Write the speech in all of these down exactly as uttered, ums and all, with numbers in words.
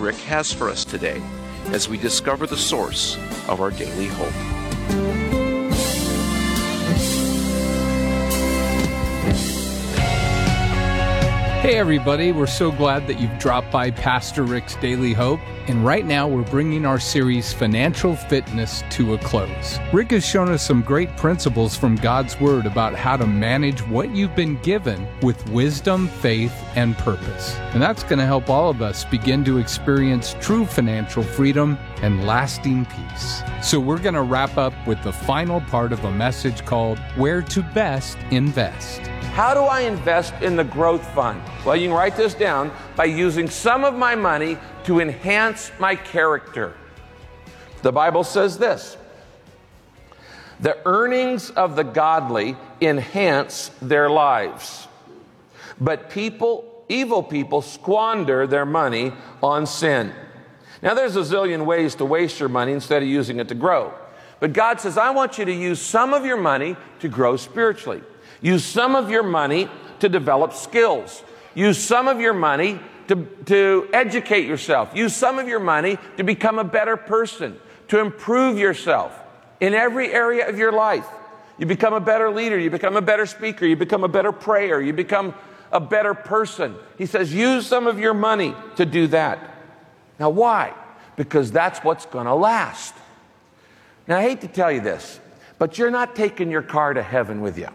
Rick has for us today as we discover the source of our daily hope. Hey everybody, we're so glad that you've dropped by Pastor Rick's Daily Hope, and right now we're bringing our series Financial Fitness to a close. Rick has shown us some great principles from God's Word about how to manage what you've been given with wisdom, faith, and purpose. And that's going to help all of us begin to experience true financial freedom and lasting peace. So we're going to wrap up with the final part of a message called Where to Best Invest. How do I invest in the growth fund? Well, you can write this down by using some of my money to enhance my character. The Bible says this: the earnings of the godly enhance their lives, but people, evil people squander their money on sin. Now, there's a zillion ways to waste your money instead of using it to grow. But God says, I want you to use some of your money to grow spiritually. Use some of your money to develop skills. Use some of your money to, to educate yourself. Use some of your money to become a better person, to improve yourself in every area of your life. You become a better leader. You become a better speaker. You become a better prayer. You become a better person. He says, use some of your money to do that. Now, why? Because that's what's going to last. Now, I hate to tell you this, but you're not taking your car to heaven with you.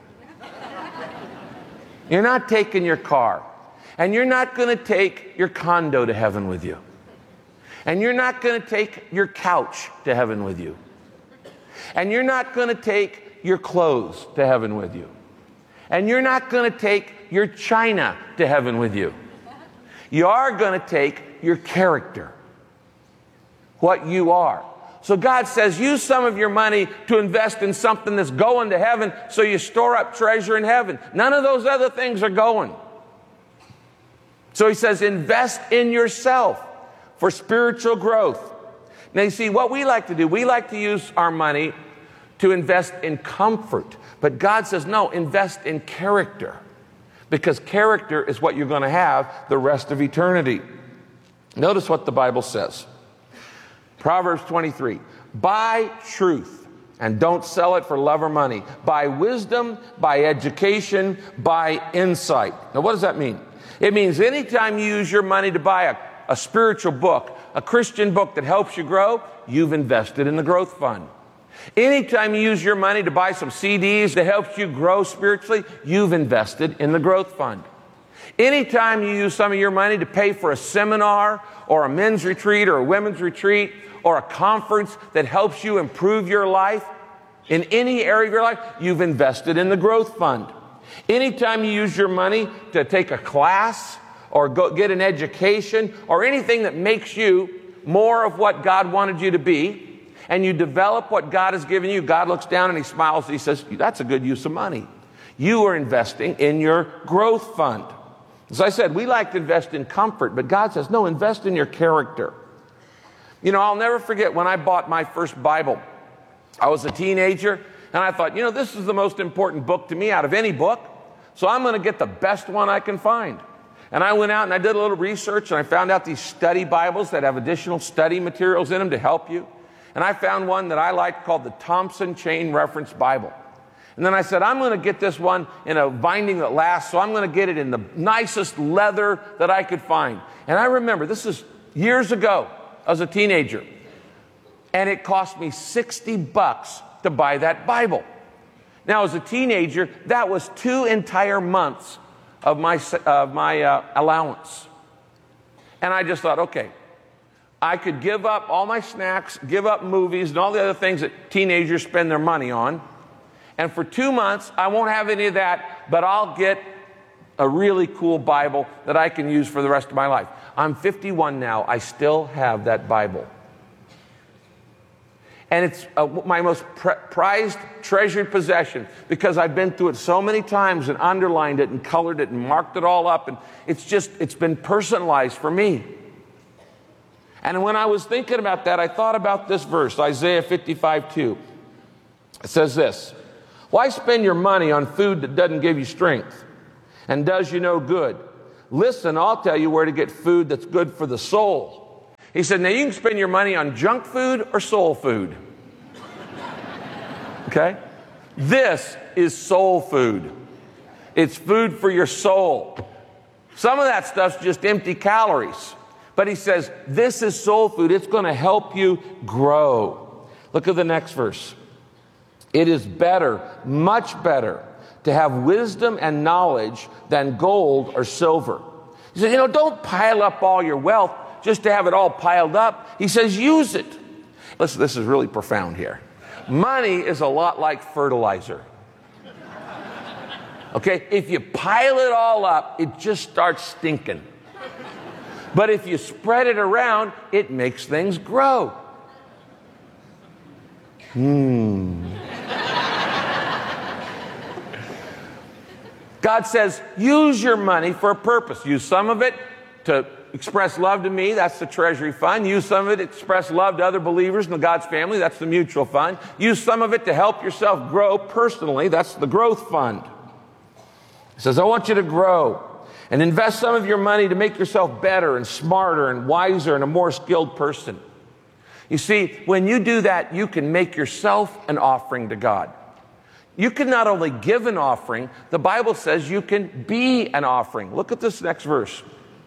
You're not taking your car, and you're not going to take your condo to heaven with you, and you're not going to take your couch to heaven with you, and you're not going to take your clothes to heaven with you, and you're not going to take your china to heaven with you. You are going to take your character, what you are. So God says, use some of your money to invest in something that's going to heaven, so you store up treasure in heaven. None of those other things are going. So he says, invest in yourself for spiritual growth. Now you see, what we like to do, we like to use our money to invest in comfort. But God says, no, invest in character. Because character is what you're going to have the rest of eternity. Notice what the Bible says. Proverbs twenty-three, buy truth and don't sell it for love or money. Buy wisdom, buy education, buy insight. Now, what does that mean? It means anytime you use your money to buy a, a spiritual book, a Christian book that helps you grow, you've invested in the growth fund. Anytime you use your money to buy some C Ds that helps you grow spiritually, you've invested in the growth fund. Anytime you use some of your money to pay for a seminar or a men's retreat or a women's retreat or a conference that helps you improve your life in any area of your life, you've invested in the growth fund. Anytime you use your money to take a class or go get an education or anything that makes you more of what God wanted you to be, and you develop what God has given you, God looks down and he smiles and he says, that's a good use of money. You are investing in your growth fund. As I said, we like to invest in comfort, but God says, no, invest in your character. You know, I'll never forget when I bought my first Bible. I was a teenager, and I thought, you know, this is the most important book to me out of any book, so I'm going to get the best one I can find. And I went out and I did a little research, and I found out these study Bibles that have additional study materials in them to help you. And I found one that I liked called the Thompson Chain Reference Bible. And then I said, I'm going to get this one in a binding that lasts, so I'm going to get it in the nicest leather that I could find. And I remember, this is years ago, as a teenager, and it cost me sixty bucks to buy that Bible. Now, as a teenager, that was two entire months of my, of my uh, allowance. And I just thought, okay, I could give up all my snacks, give up movies, and all the other things that teenagers spend their money on. And for two months, I won't have any of that, but I'll get a really cool Bible that I can use for the rest of my life. I'm fifty-one now. I still have that Bible. And it's uh, my most pr- prized, treasured possession because I've been through it so many times and underlined it and colored it and marked it all up. And it's just, it's been personalized for me. And when I was thinking about that, I thought about this verse, Isaiah fifty-five two. It says this: why spend your money on food that doesn't give you strength and does you no good? Listen, I'll tell you where to get food that's good for the soul. He said, now you can spend your money on junk food or soul food. Okay? This is soul food. It's food for your soul. Some of that stuff's just empty calories. But he says, this is soul food. It's going to help you grow. Look at the next verse. It is better, much better, to have wisdom and knowledge than gold or silver. He says, you know, don't pile up all your wealth just to have it all piled up. He says, use it. Listen, this is really profound here. Money is a lot like fertilizer. Okay, if you pile it all up, it just starts stinking. But if you spread it around, it makes things grow. Hmm. God says, use your money for a purpose. Use some of it to express love to me. That's the treasury fund. Use some of it to express love to other believers in God's family. That's the mutual fund. Use some of it to help yourself grow personally. That's the growth fund. He says, I want you to grow and invest some of your money to make yourself better and smarter and wiser and a more skilled person. You see, when you do that, you can make yourself an offering to God. You can not only give an offering, the Bible says you can be an offering. Look at this next verse.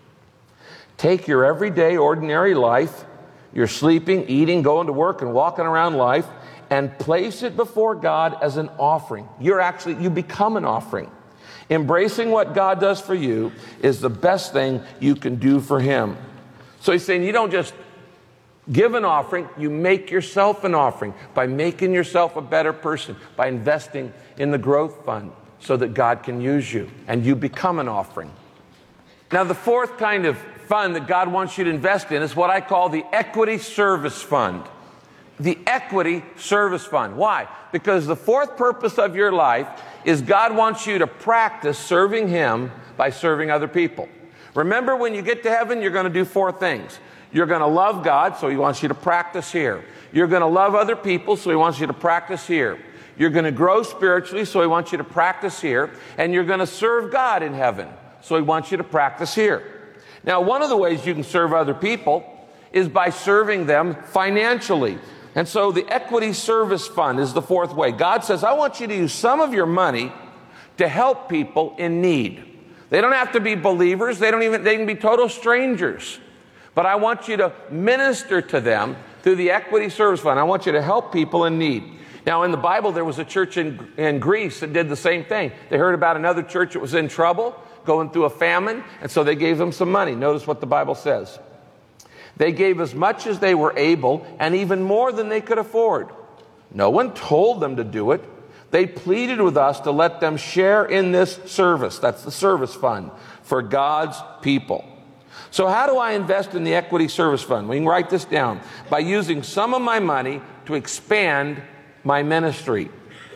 Take your everyday, ordinary life, your sleeping, eating, going to work, and walking around life, and place it before God as an offering. You're actually, you become an offering. Embracing what God does for you is the best thing you can do for Him. So he's saying you don't just give an offering, you make yourself an offering by making yourself a better person, by investing in the growth fund so that God can use you and you become an offering. Now, the fourth kind of fund that God wants you to invest in is what I call the equity service fund. The equity service fund. Why? Because the fourth purpose of your life is God wants you to practice serving Him by serving other people. Remember, when you get to heaven, you're going to do four things. You're going to love God, so He wants you to practice here. You're going to love other people, so He wants you to practice here. You're going to grow spiritually, so He wants you to practice here. And you're going to serve God in heaven, so He wants you to practice here. Now, one of the ways you can serve other people is by serving them financially. And so the equity service fund is the fourth way. God says, I want you to use some of your money to help people in need. They don't have to be believers. They don't even, they can be total strangers. But I want you to minister to them through the equity service fund. I want you to help people in need. Now, in the Bible, there was a church in, in Greece that did the same thing. They heard about another church that was in trouble, going through a famine, and so they gave them some money. Notice what the Bible says. They gave as much as they were able and even more than they could afford. No one told them to do it. They pleaded with us to let them share in this service. That's the service fund for God's people. So how do I invest in the equity service fund? We can write this down. By using some of my money to expand my ministry.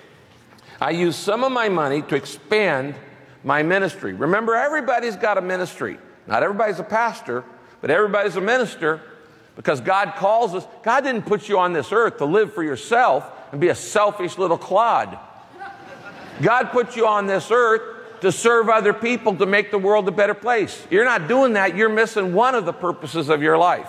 I use some of my money to expand my ministry. Remember, everybody's got a ministry. Not everybody's a pastor, but everybody's a minister, because God calls us. God didn't put you on this earth to live for yourself and be a selfish little clod. God put you on this earth to serve other people, to make the world a better place. You're not doing that. You're missing one of the purposes of your life.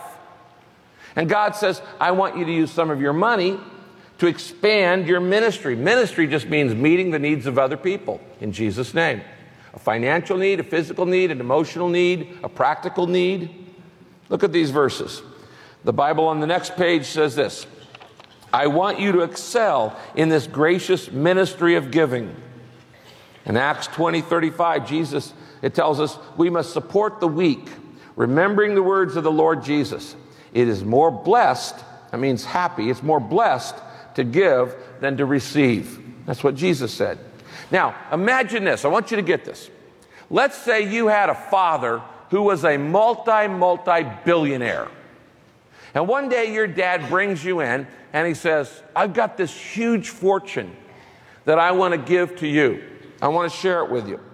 And God says, I want you to use some of your money to expand your ministry. Ministry just means meeting the needs of other people in Jesus' name. A financial need, a physical need, an emotional need, a practical need. Look at these verses. The Bible on the next page says this. I want you to excel in this gracious ministry of giving. In Acts twenty thirty-five, Jesus, it tells us we must support the weak, remembering the words of the Lord Jesus. It is more blessed, that means happy, it's more blessed to give than to receive. That's what Jesus said. Now, imagine this. I want you to get this. Let's say you had a father who was a multi, multi-billionaire. And one day your dad brings you in and he says, I've got this huge fortune that I want to give to you. I want to share it with you.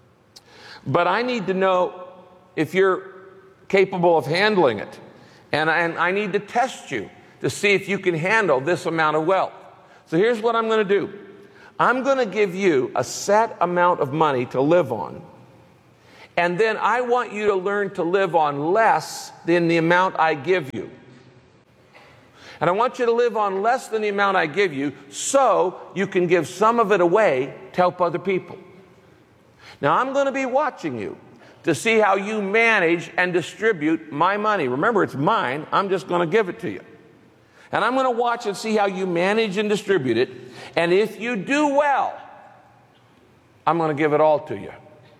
But I need to know if you're capable of handling it. And I, and I need to test you to see if you can handle this amount of wealth. So here's what I'm going to do. I'm going to give you a set amount of money to live on. And then I want you to learn to live on less than the amount I give you. And I want you to live on less than the amount I give you so you can give some of it away to help other people. Now, I'm going to be watching you to see how you manage and distribute my money. Remember, it's mine. I'm just going to give it to you. And I'm going to watch and see how you manage and distribute it. And if you do well, I'm going to give it all to you.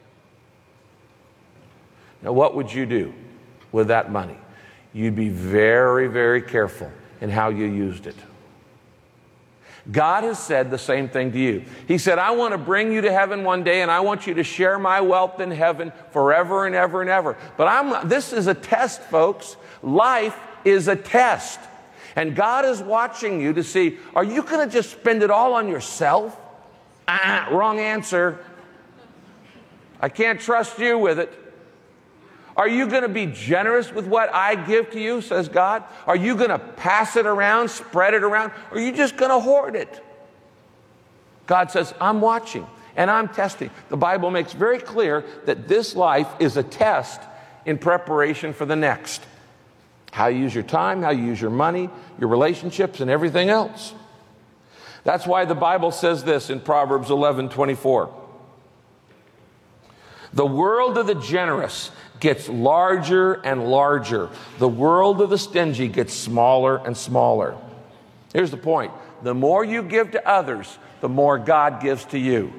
Now, what would you do with that money? You'd be very, very careful in how you used it. God has said the same thing to you. He said, I want to bring you to heaven one day, and I want you to share my wealth in heaven forever and ever and ever. But I'm, this is a test, folks. Life is a test. And God is watching you to see, are you going to just spend it all on yourself? Ah, wrong answer. I can't trust you with it. Are you going to be generous with what I give to you, says God? Are you going to pass it around, spread it around? Or are you just going to hoard it? God says, I'm watching and I'm testing. The Bible makes very clear that this life is a test in preparation for the next. How you use your time, how you use your money, your relationships, and everything else. That's why the Bible says this in Proverbs eleven twenty-four. The world of the generous gets larger and larger. The world of the stingy gets smaller and smaller. Here's the point. The more you give to others, the more God gives to you.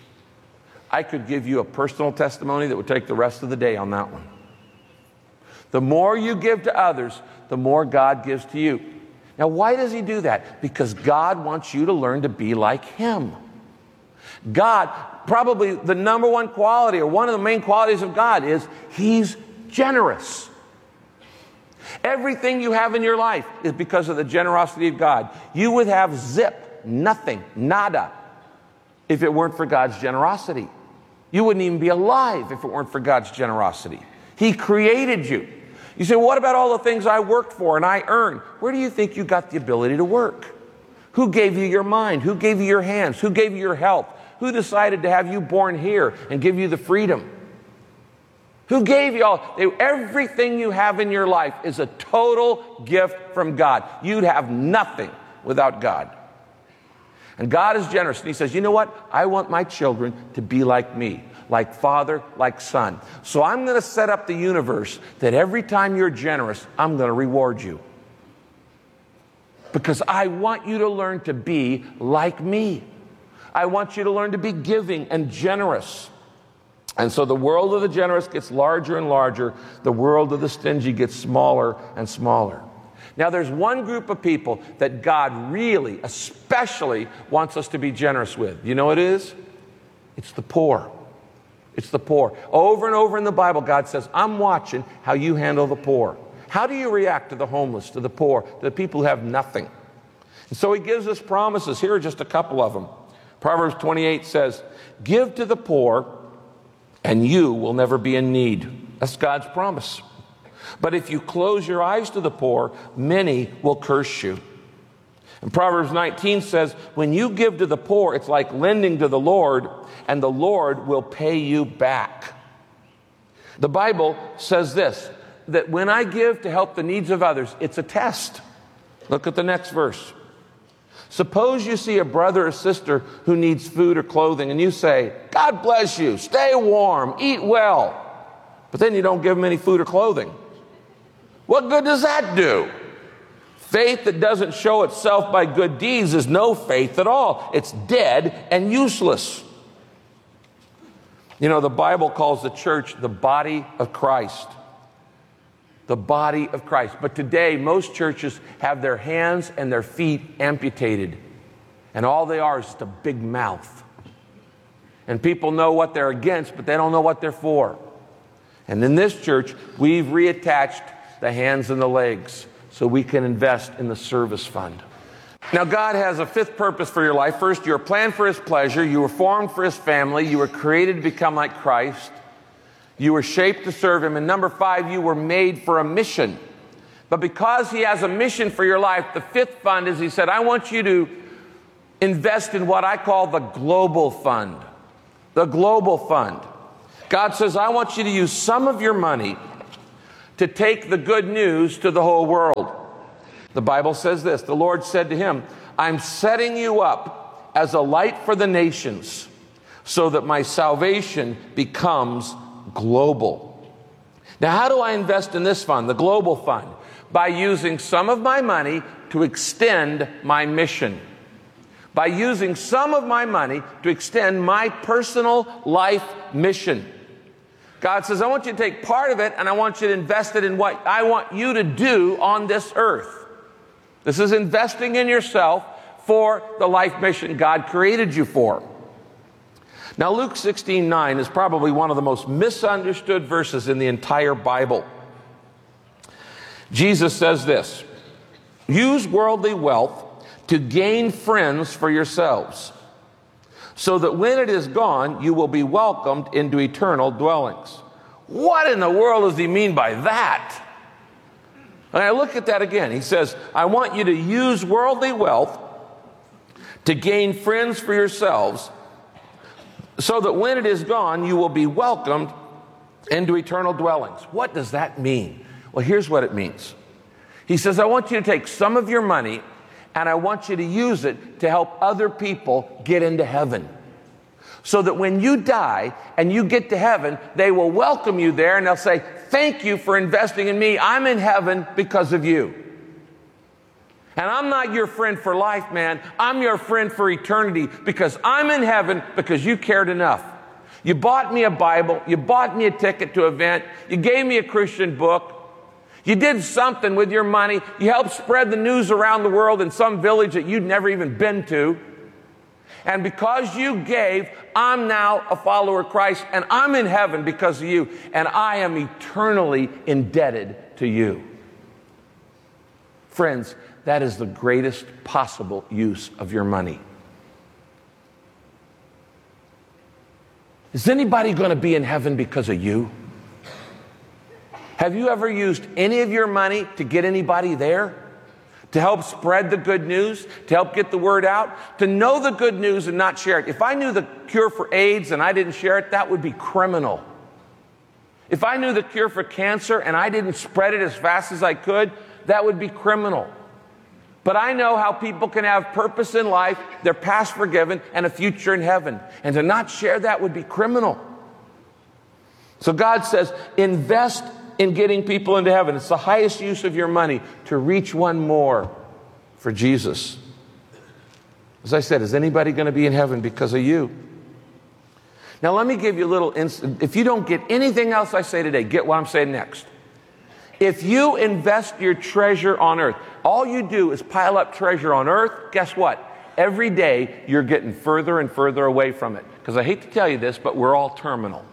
I could give you a personal testimony that would take the rest of the day on that one. The more you give to others, the more God gives to you. Now, why does he do that? Because God wants you to learn to be like him. God, probably the number one quality or one of the main qualities of God is he's generous. Everything you have in your life is because of the generosity of God. You would have zip, nothing, nada, if it weren't for God's generosity. You wouldn't even be alive if it weren't for God's generosity. He created you. You say, what about all the things I worked for and I earned? Where do you think you got the ability to work? Who gave you your mind? Who gave you your hands? Who gave you your health? Who decided to have you born here and give you the freedom? Who gave you all? Everything you have in your life is a total gift from God. You'd have nothing without God. And God is generous. And he says, you know what? I want my children to be like me, like father, like son. So I'm going to set up the universe that every time you're generous, I'm going to reward you. Because I want you to learn to be like me. I want you to learn to be giving and generous. And so the world of the generous gets larger and larger. The world of the stingy gets smaller and smaller. Now, there's one group of people that God really, especially wants us to be generous with. You know what it is? It's the poor. It's the poor. Over and over in the Bible, God says, I'm watching how you handle the poor. How do you react to the homeless, to the poor, to the people who have nothing? And so he gives us promises. Here are just a couple of them. Proverbs twenty-eight says, give to the poor and you will never be in need. That's God's promise. But if you close your eyes to the poor, many will curse you. And Proverbs nineteen says, when you give to the poor, it's like lending to the Lord, and the Lord will pay you back. The Bible says this, that when I give to help the needs of others, it's a test. Look at the next verse. Suppose you see a brother or sister who needs food or clothing, and you say, God bless you, stay warm, eat well. But then you don't give them any food or clothing. What good does that do? Faith that doesn't show itself by good deeds is no faith at all. It's dead and useless. You know, the Bible calls the church the body of Christ. The body of Christ. But today, most churches have their hands and their feet amputated. And all they are is just a big mouth. And people know what they're against, but they don't know what they're for. And in this church, we've reattached the hands and the legs so we can invest in the service fund. Now, God has a fifth purpose for your life. First, you're planned for his pleasure. You were formed for his family. You were created to become like Christ. You were shaped to serve him. And number five, you were made for a mission. But because he has a mission for your life, the fifth fund is he said, I want you to invest in what I call the global fund. The global fund. God says, I want you to use some of your money to take the good news to the whole world. The Bible says this, the Lord said to him, I'm setting you up as a light for the nations so that my salvation becomes global. Now, how do I invest in this fund, the global fund? By using some of my money to extend my mission. By using some of my money to extend my personal life mission. God says, I want you to take part of it and I want you to invest it in what I want you to do on this earth. This is investing in yourself for the life mission God created you for. Now, Luke sixteen nine is probably one of the most misunderstood verses in the entire Bible. Jesus says this, use worldly wealth to gain friends for yourselves, so that when it is gone, you will be welcomed into eternal dwellings. What in the world does he mean by that? And I look at that again. He says, I want you to use worldly wealth to gain friends for yourselves, so that when it is gone, you will be welcomed into eternal dwellings. What does that mean? Well, here's what it means. He says, I want you to take some of your money and I want you to use it to help other people get into heaven. So that when you die and you get to heaven, they will welcome you there and they'll say, thank you for investing in me. I'm in heaven because of you. And I'm not your friend for life, man. I'm your friend for eternity because I'm in heaven because you cared enough. You bought me a Bible. You bought me a ticket to an event. You gave me a Christian book. You did something with your money. You helped spread the news around the world in some village that you'd never even been to. And because you gave, I'm now a follower of Christ, and I'm in heaven because of you, and I am eternally indebted to you. Friends, that is the greatest possible use of your money. Is anybody going to be in heaven because of you? Have you ever used any of your money to get anybody there? To help spread the good news? To help get the word out? To know the good news and not share it? If I knew the cure for AIDS and I didn't share it, that would be criminal. If I knew the cure for cancer and I didn't spread it as fast as I could, that would be criminal. But I know how people can have purpose in life, their past forgiven, and a future in heaven. And to not share that would be criminal. So God says, invest in getting people into heaven. It's the highest use of your money to reach one more for Jesus. As I said, is anybody going to be in heaven because of you? Now let me give you a little instant. If you don't get anything else I say today, get what I'm saying next. If you invest your treasure on earth, all you do is pile up treasure on earth, guess what? Every day you're getting further and further away from it. Because I hate to tell you this, but we're all terminal.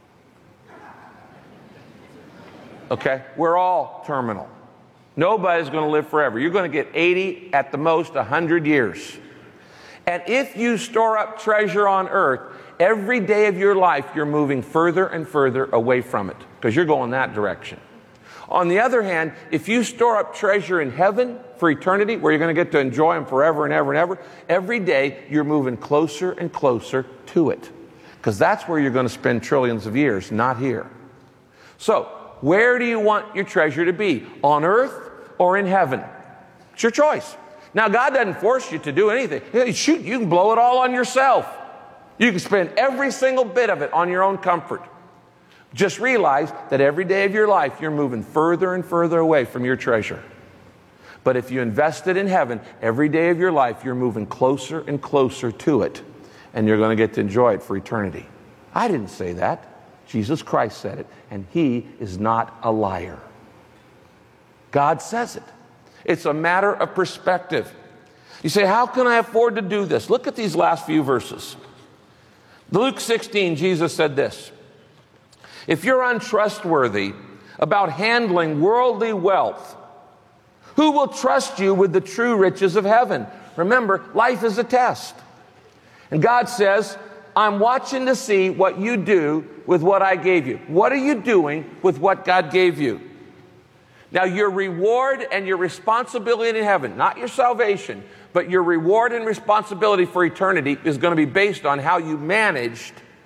Okay? We're all terminal. Nobody's going to live forever. You're going to get eighty, at the most one hundred years. And if you store up treasure on earth, every day of your life you're moving further and further away from it because you're going that direction. On the other hand, if you store up treasure in heaven for eternity, where you're going to get to enjoy them forever and ever and ever, every day you're moving closer and closer to it. Because that's where you're going to spend trillions of years, not here. So, where do you want your treasure to be? On earth or in heaven? It's your choice. Now, God doesn't force you to do anything. Shoot, you can blow it all on yourself. You can spend every single bit of it on your own comfort. Just realize that every day of your life, you're moving further and further away from your treasure. But if you invest it in heaven, every day of your life, you're moving closer and closer to it. And you're going to get to enjoy it for eternity. I didn't say that. Jesus Christ said it. And he is not a liar. God says it. It's a matter of perspective. You say, how can I afford to do this? Look at these last few verses. Luke sixteen, Jesus said this. If you're untrustworthy about handling worldly wealth, who will trust you with the true riches of heaven? Remember, life is a test. And God says, I'm watching to see what you do with what I gave you. What are you doing with what God gave you? Now, your reward and your responsibility in heaven, not your salvation, but your reward and responsibility for eternity is going to be based on how you managed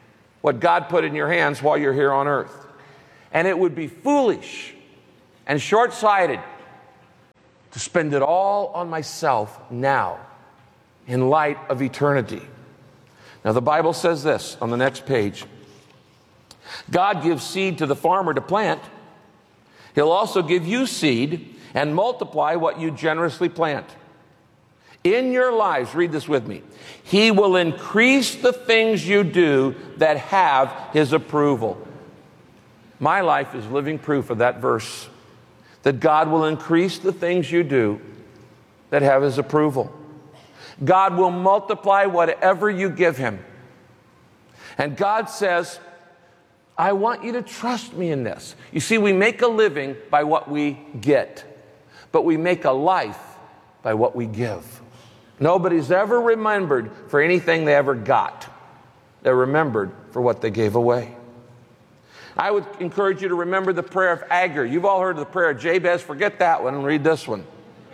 what God put in your hands while you're here on earth. And it would be foolish and short-sighted to spend it all on myself now in light of eternity. Now, the Bible says this on the next page. God gives seed to the farmer to plant. He'll also give you seed and multiply what you generously plant. In your lives, read this with me, He will increase the things you do that have His approval. My life is living proof of that verse, that God will increase the things you do that have His approval. God will multiply whatever you give Him. And God says, I want you to trust me in this. You see, we make a living by what we get, but we make a life by what we give. Nobody's ever remembered for anything they ever got. They're remembered for what they gave away. I would encourage you to remember the prayer of Agur. You've all heard of the prayer of Jabez. Forget that one and read this one.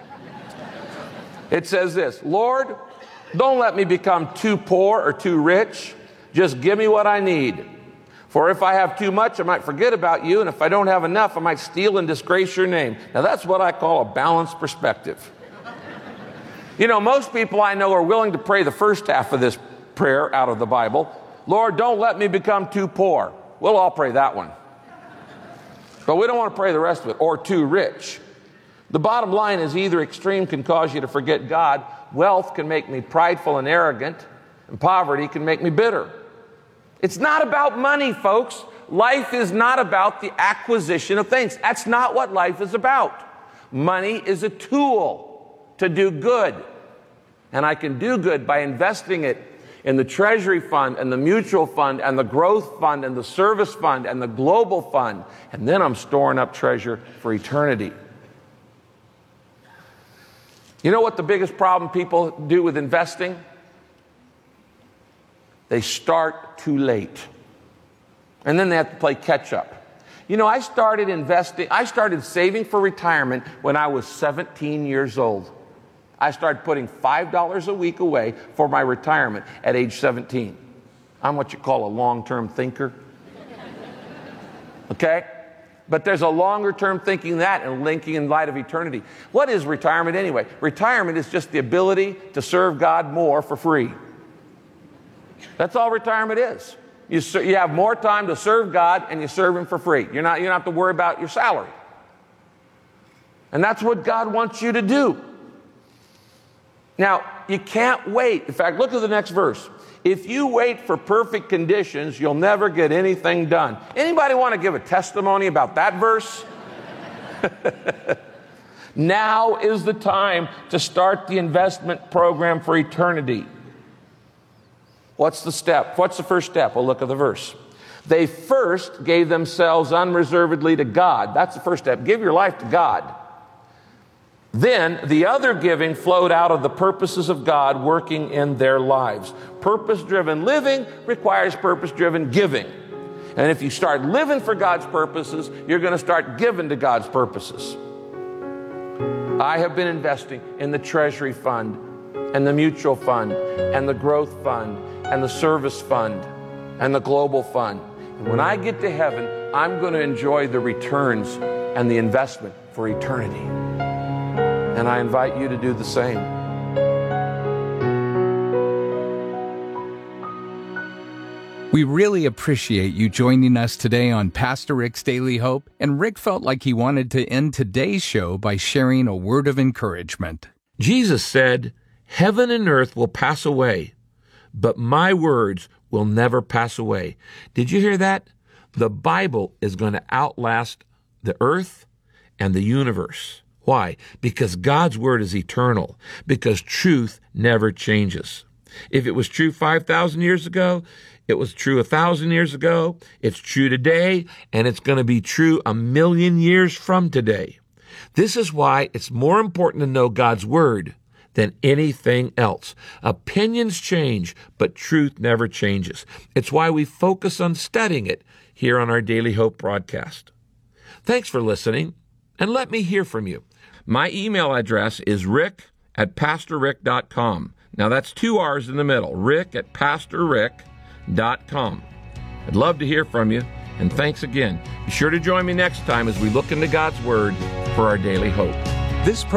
It says this, Lord, don't let me become too poor or too rich. Just give me what I need. For if I have too much, I might forget about you. And if I don't have enough, I might steal and disgrace your name. Now that's what I call a balanced perspective. You know, most people I know are willing to pray the first half of this prayer out of the Bible. Lord, don't let me become too poor. We'll all pray that one. But we don't want to pray the rest of it, or too rich. The bottom line is either extreme can cause you to forget God. Wealth can make me prideful and arrogant, and poverty can make me bitter. It's not about money, folks. Life is not about the acquisition of things. That's not what life is about. Money is a tool to do good. And I can do good by investing it in the Treasury Fund and the Mutual Fund and the Growth Fund and the Service Fund and the Global Fund. And then I'm storing up treasure for eternity. You know what the biggest problem people do with investing? They start too late. And then they have to play catch up. You know, I started investing, I started saving for retirement when I was seventeen years old. I started putting five dollars a week away for my retirement at age seventeen. I'm what you call a long-term thinker. Okay? But there's a longer-term thinking than that and linking in light of eternity. What is retirement anyway? Retirement is just the ability to serve God more for free. That's all retirement is. You, ser- you have more time to serve God and you serve Him for free. You're not, you don't have to worry about your salary. And that's what God wants you to do. Now, you can't wait. In fact, look at the next verse. If you wait for perfect conditions, you'll never get anything done. Anybody want to give a testimony about that verse? Now is the time to start the investment program for eternity. What's the step? What's the first step? Well, look at the verse. They first gave themselves unreservedly to God. That's the first step. Give your life to God. Then the other giving flowed out of the purposes of God working in their lives. Purpose-driven living requires purpose-driven giving. And if you start living for God's purposes, you're going to start giving to God's purposes. I have been investing in the Treasury Fund and the Mutual Fund and the Growth Fund and the Service Fund and the Global Fund. And when I get to heaven, I'm going to enjoy the returns and the investment for eternity. And I invite you to do the same. We really appreciate you joining us today on Pastor Rick's Daily Hope, and Rick felt like he wanted to end today's show by sharing a word of encouragement. Jesus said, "Heaven and earth will pass away, but my words will never pass away." Did you hear that? The Bible is going to outlast the earth and the universe. Why? Because God's word is eternal, because truth never changes. If it was true five thousand years ago, it was true one thousand years ago, it's true today, and it's going to be true a million years from today. This is why it's more important to know God's word than anything else. Opinions change, but truth never changes. It's why we focus on studying it here on our Daily Hope broadcast. Thanks for listening, and let me hear from you. My email address is rick at pastor rick dot com. Now that's two R's in the middle, rick at pastor rick dot com. I'd love to hear from you, and thanks again. Be sure to join me next time as we look into God's Word for our daily hope. This